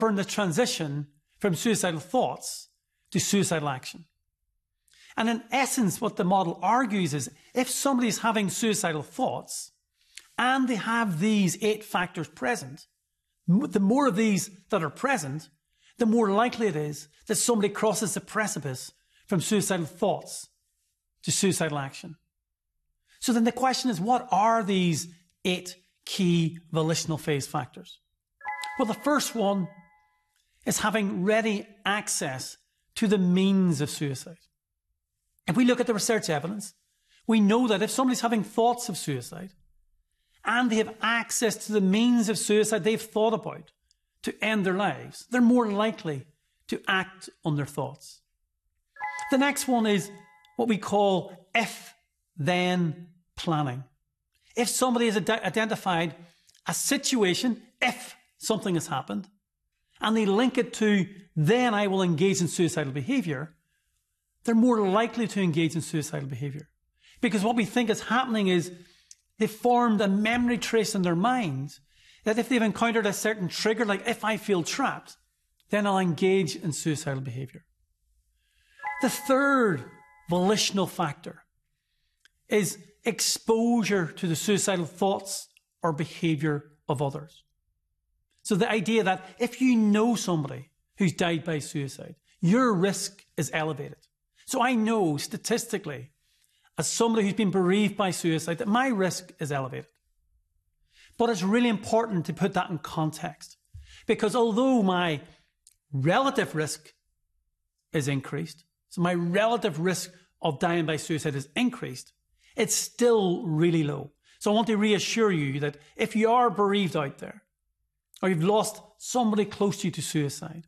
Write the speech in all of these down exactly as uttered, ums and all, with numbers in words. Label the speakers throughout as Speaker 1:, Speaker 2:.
Speaker 1: for the transition from suicidal thoughts to suicidal action. And in essence, what the model argues is if somebody's having suicidal thoughts and they have these eight factors present, the more of these that are present, the more likely it is that somebody crosses the precipice from suicidal thoughts to suicidal action. So then the question is, what are these eight key volitional phase factors? Well, the first one is having ready access to the means of suicide. If we look at the research evidence, we know that if somebody's having thoughts of suicide and they have access to the means of suicide they've thought about to end their lives, they're more likely to act on their thoughts. The next one is what we call if-then planning. If somebody has ad- identified a situation, if something has happened, and they link it to, then I will engage in suicidal behaviour, they're more likely to engage in suicidal behaviour. Because what we think is happening is they've formed a memory trace in their mind that if they've encountered a certain trigger, like if I feel trapped, then I'll engage in suicidal behaviour. The third volitional factor is exposure to the suicidal thoughts or behaviour of others. So the idea that if you know somebody who's died by suicide, your risk is elevated. So I know statistically, as somebody who's been bereaved by suicide, that my risk is elevated. But it's really important to put that in context, because although my relative risk is increased, so my relative risk of dying by suicide is increased, it's still really low. So I want to reassure you that if you are bereaved out there, or you've lost somebody close to you to suicide,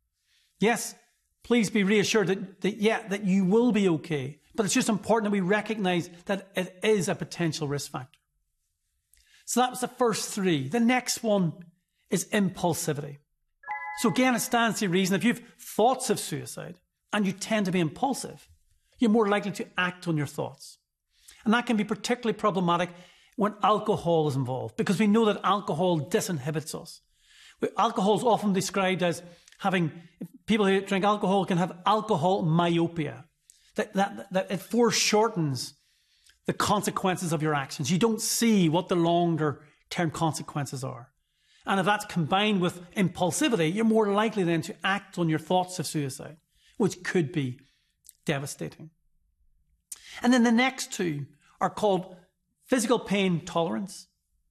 Speaker 1: yes, please be reassured that, that, yeah, that you will be okay. But it's just important that we recognize that it is a potential risk factor. So that was the first three. The next one is impulsivity. So again, it stands to reason if you have thoughts of suicide and you tend to be impulsive, you're more likely to act on your thoughts. And that can be particularly problematic when alcohol is involved, because we know that alcohol disinhibits us. Alcohol is often described as having, people who drink alcohol can have alcohol myopia, that, that, that it foreshortens the consequences of your actions. You don't see what the longer term consequences are. And if that's combined with impulsivity, you're more likely then to act on your thoughts of suicide, which could be devastating. And then the next two are called physical pain tolerance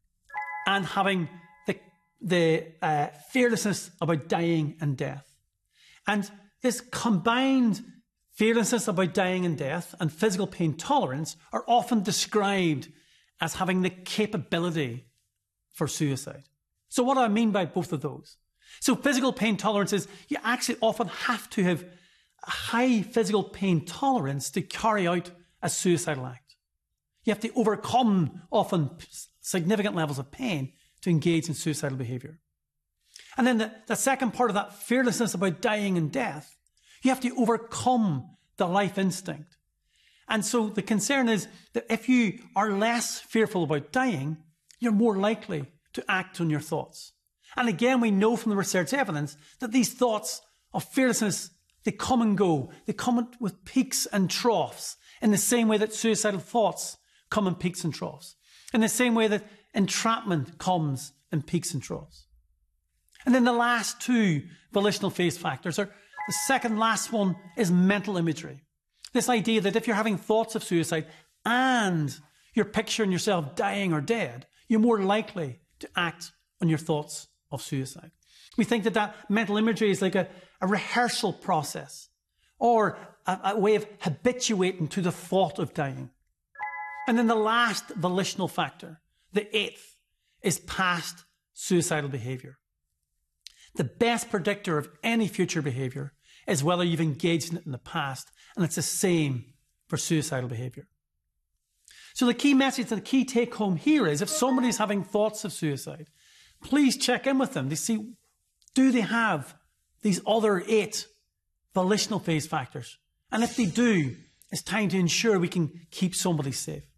Speaker 1: and having the, the uh, fearlessness about dying and death. And this combined fearlessness about dying and death and physical pain tolerance are often described as having the capability for suicide. So what do I mean by both of those? So physical pain tolerance is you actually often have to have a high physical pain tolerance to carry out a suicidal act. You have to overcome often significant levels of pain to engage in suicidal behaviour. And then the, the second part of that fearlessness about dying and death, you have to overcome the life instinct. And so the concern is that if you are less fearful about dying, you're more likely to act on your thoughts. And again, we know from the research evidence that these thoughts of fearlessness, they come and go. They come with peaks and troughs in the same way that suicidal thoughts come in peaks and troughs. In the same way that entrapment comes in peaks and troughs. And then the last two volitional phase factors are, the second last one is mental imagery. This idea that if you're having thoughts of suicide and you're picturing yourself dying or dead, you're more likely to act on your thoughts of suicide. We think that that mental imagery is like a, a rehearsal process or a, a way of habituating to the thought of dying. And then the last volitional factor, the eighth, is past suicidal behaviour. The best predictor of any future behaviour is whether you've engaged in it in the past, and it's the same for suicidal behaviour. So the key message and the key take home here is if somebody's having thoughts of suicide, please check in with them to see, do they have these other eight volitional phase factors? And if they do, it's time to ensure we can keep somebody safe.